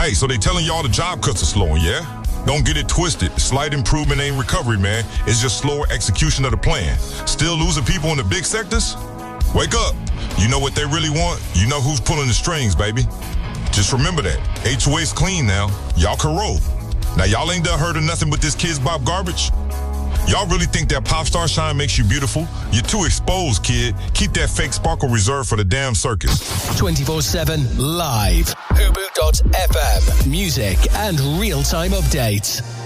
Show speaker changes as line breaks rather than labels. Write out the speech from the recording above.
Hey, so they telling y'all the job cuts are slowing, yeah? Don't get it twisted. Slight improvement ain't recovery, man. It's just slower execution of the plan. Still losing people in the big sectors? Wake up. You know what they really want? You know who's pulling the strings, baby. Just remember that. HOA's clean now. Y'all can roll. Now, y'all ain't done heard of nothing but this Kids Bop garbage? Y'all really think that pop star shine makes you beautiful? You're too exposed, kid. Keep that fake sparkle reserved for the damn circus.
24/7 live. Hubu.fm. Music and real-time updates.